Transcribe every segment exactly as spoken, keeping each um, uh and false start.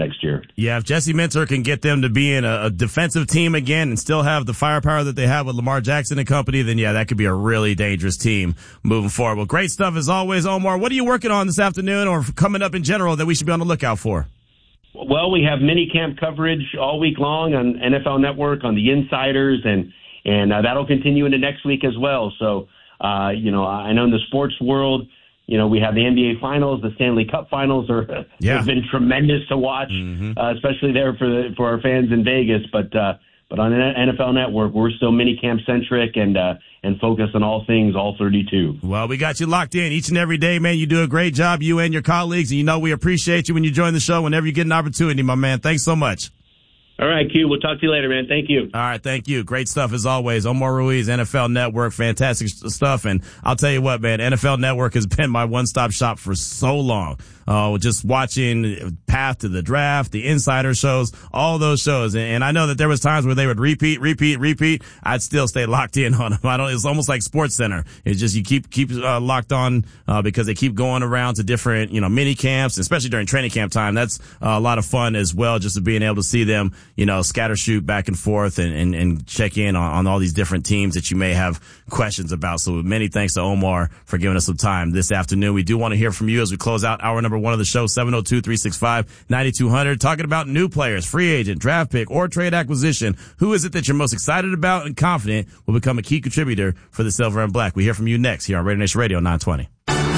next year. Yeah, if Jesse Minter can get them to be in a, a defensive team again and still have the firepower that they have with Lamar Jackson and company, then yeah, that could be a really dangerous team moving forward. Well, great stuff as always, Omar. What are you working on this afternoon or coming up in general that we should be on the lookout for? Well, we have mini camp coverage all week long on N F L Network, on the Insiders, and and uh, that'll continue into next week as well. So, uh, you know, I know in the sports world, you know, we have the N B A Finals, the Stanley Cup Finals are yeah. have been tremendous to watch, mm-hmm. uh, especially there for the, for our fans in Vegas. But uh, but on N F L Network, we're still minicamp centric and uh, and focused on all things all thirty-two. Well, we got you locked in each and every day, man. You do a great job, you and your colleagues, and you know we appreciate you when you join the show whenever you get an opportunity, my man. Thanks so much. All right, Q. We'll talk to you later, man. Thank you. All right, thank you. Great stuff as always. Omar Ruiz, N F L Network, fantastic stuff. And I'll tell you what, man, N F L Network has been my one-stop shop for so long. Uh, just watching Path to the Draft, the Insider shows, all those shows. And, and I know that there was times where they would repeat, repeat, repeat. I'd still stay locked in on them. I don't, it's almost like Sports Center. It's just you keep, keep, uh, locked on, uh, because they keep going around to different, you know, mini camps, especially during training camp time. That's uh, a lot of fun as well, just to being able to see them, you know, scatter shoot back and forth and, and, and check in on, on all these different teams that you may have questions about. So many thanks to Omar for giving us some time this afternoon. We do want to hear from you as we close out hour number one of the show, seven oh two, three six five, nine two hundred, talking about new players, free agent, draft pick, or trade acquisition. Who is it that you're most excited about and confident will become a key contributor for the Silver and Black? We hear from you next here on Radio Nation Radio nine twenty.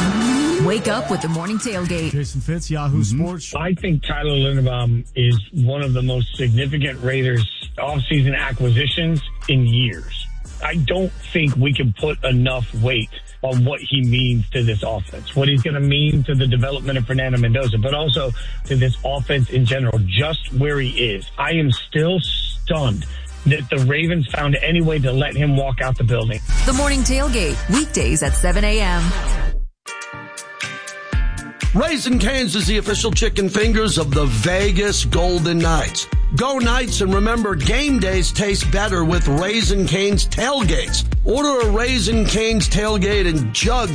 Wake up with the morning tailgate. Jason Fitz, Yahoo mm-hmm. Sports. I think Tyler Linderbaum is one of the most significant Raiders offseason acquisitions in years. I don't think we can put enough weight on what he means to this offense, what he's going to mean to the development of Fernando Mendoza, but also to this offense in general, just where he is. I am still stunned that the Ravens found any way to let him walk out the building. The morning tailgate, weekdays at seven a.m. Raising Cane's is the official chicken fingers of the Vegas Golden Knights. Go Knights, and remember, game days taste better with Raising Cane's tailgates. Order a Raising Cane's tailgate and jugs